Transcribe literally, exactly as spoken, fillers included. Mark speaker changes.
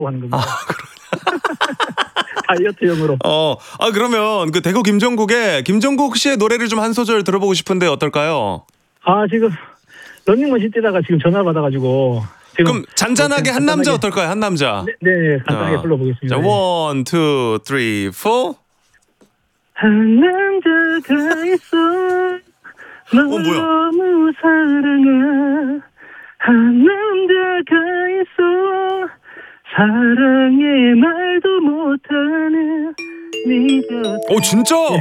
Speaker 1: 먹고 하는 겁니다. 아, 다이어트용으로.
Speaker 2: 어, 아 그러면 그 대구 김종국의 김종국 씨의 노래를 좀 한 소절 들어보고 싶은데 어떨까요?
Speaker 1: 아 지금 러닝머신 뛰다가 지금 전화 받아가지고. 지금
Speaker 2: 그럼 잔잔하게 한 남자 어떨까요? 한 남자.
Speaker 1: 네, 네 간단하게
Speaker 2: 어.
Speaker 1: 불러보겠습니다.
Speaker 2: 자, 원, 투, 쓰리, 포.
Speaker 1: 한 남자가 있어 너무
Speaker 2: 어, 뭐야?
Speaker 1: 사랑해. 한 남자가 있어 사랑해 말도 못하는 네 곁에.
Speaker 2: 오 진짜?